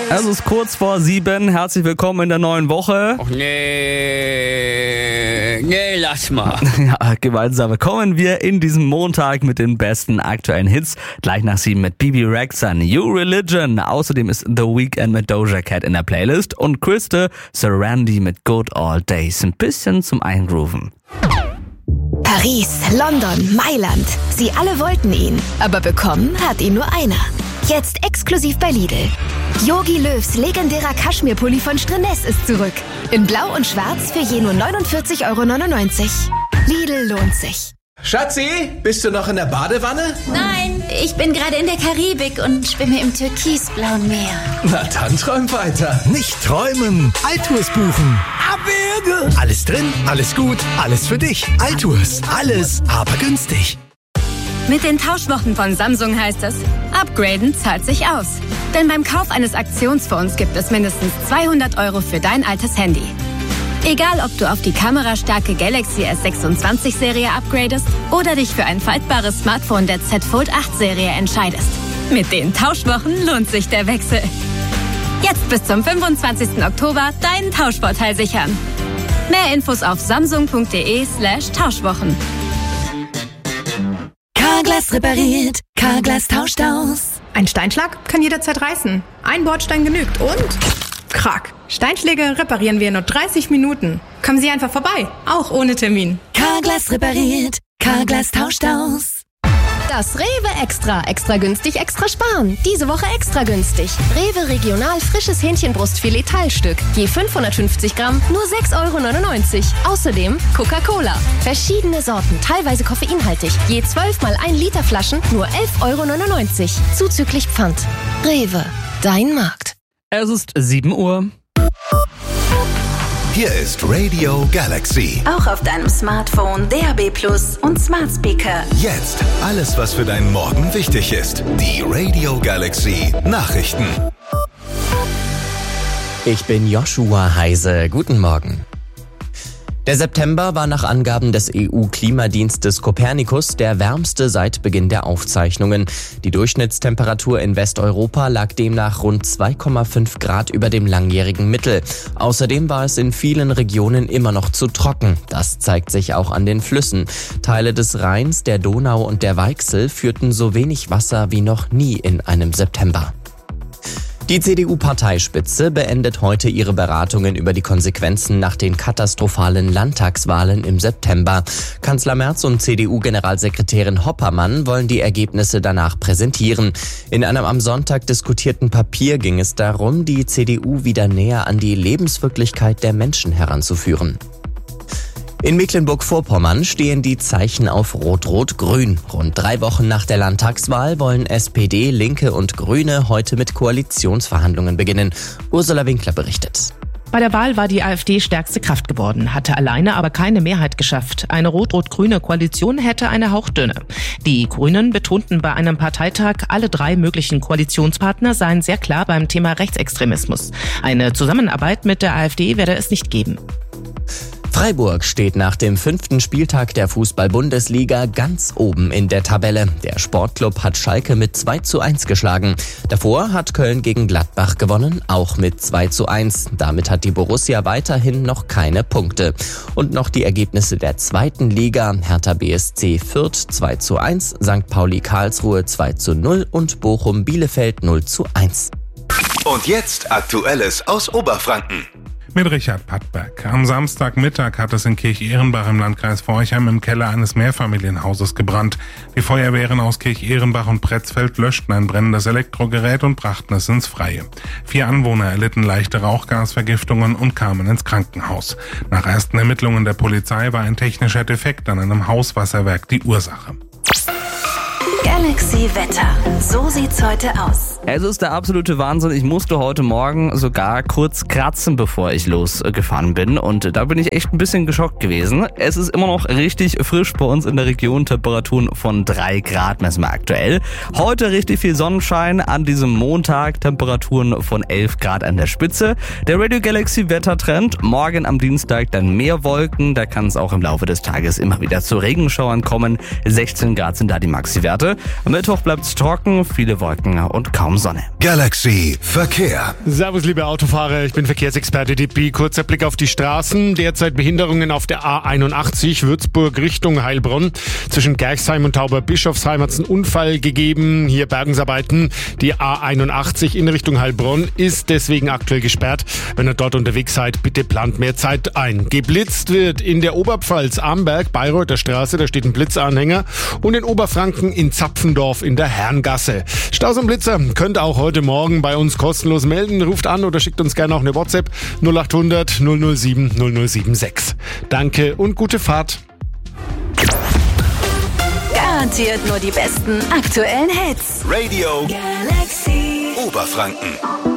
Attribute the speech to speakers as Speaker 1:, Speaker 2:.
Speaker 1: Es ist kurz vor 7. Herzlich willkommen in der neuen Woche.
Speaker 2: Och nee, lass mal.
Speaker 1: Ja, gemeinsam kommen wir in diesem Montag mit den besten aktuellen Hits. Gleich nach 7 mit Bebe Rexha, New Religion. Außerdem ist The Weeknd mit Doja Cat in der Playlist und Kriste Serenity mit Good Old Days. Ein bisschen zum Eingrooven.
Speaker 3: Paris, London, Mailand. Sie alle wollten ihn, aber bekommen hat ihn nur einer. Jetzt exklusiv bei Lidl. Jogi Löws legendärer Kaschmirpulli von Strenes ist zurück. In Blau und Schwarz für je nur 49,99 €. Lidl lohnt sich.
Speaker 4: Schatzi, bist du noch in der Badewanne?
Speaker 5: Nein, ich bin gerade in der Karibik und schwimme im türkisblauen Meer.
Speaker 4: Na dann träum weiter.
Speaker 6: Nicht träumen, Altours buchen.
Speaker 4: Abwürge!
Speaker 6: Alles drin, alles gut, alles für dich. Altours, alles, aber günstig.
Speaker 7: Mit den Tauschwochen von Samsung heißt es, upgraden zahlt sich aus. Denn beim Kauf eines Aktionsphones gibt es mindestens 200 € für dein altes Handy. Egal, ob du auf die kamerastarke Galaxy S26-Serie upgradest oder dich für ein faltbares Smartphone der Z Fold 8-Serie entscheidest. Mit den Tauschwochen lohnt sich der Wechsel. Jetzt bis zum 25. Oktober deinen Tauschvorteil sichern. Mehr Infos auf samsung.de/Tauschwochen.
Speaker 3: Carglass repariert, Carglass tauscht aus.
Speaker 8: Ein Steinschlag kann jederzeit reißen. Ein Bordstein genügt und... Krack. Steinschläge reparieren wir in nur 30 Minuten. Kommen Sie einfach vorbei, auch ohne Termin.
Speaker 3: Carglass repariert, Carglass tauscht aus. Das Rewe Extra. Extra günstig, extra sparen. Diese Woche extra günstig. Rewe Regional frisches Hähnchenbrustfilet Teilstück. Je 550 Gramm, nur 6,99 €. Außerdem Coca-Cola. Verschiedene Sorten, teilweise koffeinhaltig. Je 12 mal 1 Liter Flaschen, nur 11,99 €. Zuzüglich Pfand. Rewe. Dein Markt.
Speaker 1: Es ist 7 Uhr.
Speaker 6: Hier ist Radio Galaxy.
Speaker 5: Auch auf deinem Smartphone, DAB+ und Smart Speaker.
Speaker 6: Jetzt alles, was für deinen Morgen wichtig ist. Die Radio Galaxy Nachrichten.
Speaker 9: Ich bin Joshua Heise. Guten Morgen. Der September war nach Angaben des EU-Klimadienstes Copernicus der wärmste seit Beginn der Aufzeichnungen. Die Durchschnittstemperatur in Westeuropa lag demnach rund 2,5 Grad über dem langjährigen Mittel. Außerdem war es in vielen Regionen immer noch zu trocken. Das zeigt sich auch an den Flüssen. Teile des Rheins, der Donau und der Weichsel führten so wenig Wasser wie noch nie in einem September. Die CDU-Parteispitze beendet heute ihre Beratungen über die Konsequenzen nach den katastrophalen Landtagswahlen im September. Kanzler Merz und CDU-Generalsekretärin Hoppermann wollen die Ergebnisse danach präsentieren. In einem am Sonntag diskutierten Papier ging es darum, die CDU wieder näher an die Lebenswirklichkeit der Menschen heranzuführen. In Mecklenburg-Vorpommern stehen die Zeichen auf Rot-Rot-Grün. Rund 3 Wochen nach der Landtagswahl wollen SPD, Linke und Grüne heute mit Koalitionsverhandlungen beginnen. Ursula Winkler berichtet.
Speaker 10: Bei der Wahl war die AfD stärkste Kraft geworden, hatte alleine aber keine Mehrheit geschafft. Eine rot-rot-grüne Koalition hätte eine hauchdünne. Die Grünen betonten bei einem Parteitag, alle 3 möglichen Koalitionspartner seien sehr klar beim Thema Rechtsextremismus. Eine Zusammenarbeit mit der AfD werde es nicht geben.
Speaker 9: Freiburg steht nach dem 5. Spieltag der Fußball-Bundesliga ganz oben in der Tabelle. Der Sportclub hat Schalke mit 2:1 geschlagen. Davor hat Köln gegen Gladbach gewonnen, auch mit 2:1. Damit hat die Borussia weiterhin noch keine Punkte. Und noch die Ergebnisse der 2. Liga. Hertha BSC Fürth 2:1, St. Pauli Karlsruhe 2:0 und Bochum Bielefeld 0:1.
Speaker 6: Und jetzt Aktuelles aus Oberfranken.
Speaker 11: Mit Richard Pattberg. Am Samstagmittag hat es in Kirch-Ehrenbach im Landkreis Forchheim im Keller eines Mehrfamilienhauses gebrannt. Die Feuerwehren aus Kirch-Ehrenbach und Pretzfeld löschten ein brennendes Elektrogerät und brachten es ins Freie. 4 Anwohner erlitten leichte Rauchgasvergiftungen und kamen ins Krankenhaus. Nach ersten Ermittlungen der Polizei war ein technischer Defekt an einem Hauswasserwerk die Ursache.
Speaker 5: Galaxy Wetter. So sieht's heute aus.
Speaker 1: Es ist der absolute Wahnsinn. Ich musste heute Morgen sogar kurz kratzen, bevor ich losgefahren bin. Und da bin ich echt ein bisschen geschockt gewesen. Es ist immer noch richtig frisch bei uns in der Region. Temperaturen von 3 Grad messen wir aktuell. Heute richtig viel Sonnenschein an diesem Montag. Temperaturen von 11 Grad an der Spitze. Der Radio Galaxy Wettertrend. Morgen am Dienstag dann mehr Wolken. Da kann es auch im Laufe des Tages immer wieder zu Regenschauern kommen. 16 Grad sind da die Maxi-Werte. Am Mittwoch bleibt es trocken, viele Wolken und kaum kaum Sonne.
Speaker 6: Galaxy Verkehr.
Speaker 2: Servus, liebe Autofahrer, ich bin Verkehrsexperte Dippi. Kurzer Blick auf die Straßen. Derzeit Behinderungen auf der A81 Würzburg Richtung Heilbronn. Zwischen Gerchsheim und Tauberbischofsheim hat es einen Unfall gegeben. Hier Bergungsarbeiten. Die A81 in Richtung Heilbronn ist deswegen aktuell gesperrt. Wenn ihr dort unterwegs seid, bitte plant mehr Zeit ein. Geblitzt wird in der Oberpfalz Amberg, Bayreuther Straße, da steht ein Blitzanhänger. Und in Oberfranken in Zapfendorf in der Herrengasse. Staus und Blitzer könnt ihr auch heute Morgen bei uns kostenlos melden. Ruft an oder schickt uns gerne auch eine WhatsApp 0800 007 0076. Danke und gute Fahrt.
Speaker 5: Garantiert nur die besten aktuellen Hits.
Speaker 6: Radio
Speaker 5: Galaxy
Speaker 6: Oberfranken.